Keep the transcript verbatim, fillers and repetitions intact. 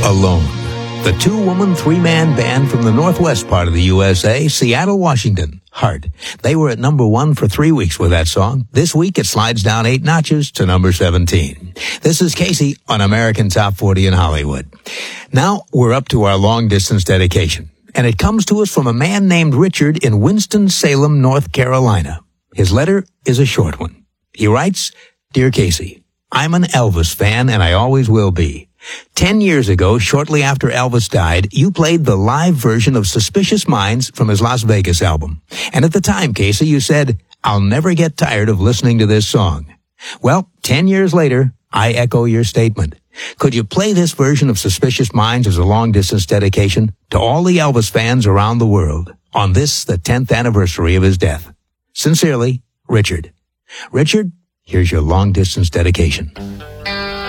Alone. The two-woman, three-man band from the northwest part of the U S A, Seattle, Washington, Heart. They were at number one for three weeks with that song. This week it slides down eight notches to number seventeen. This is Casey on American Top forty in Hollywood. Now we're up to our long-distance dedication, and it comes to us from a man named Richard in Winston-Salem, North Carolina. His letter is a short one. He writes, Dear Casey, I'm an Elvis fan, and I always will be. Ten years ago, shortly after Elvis died, you played the live version of Suspicious Minds from his Las Vegas album. And at the time, Casey, you said, I'll never get tired of listening to this song. Well, ten years later, I echo your statement. Could you play this version of Suspicious Minds as a long-distance dedication to all the Elvis fans around the world on this, the tenth anniversary of his death? Sincerely, Richard. Richard, here's your long-distance dedication.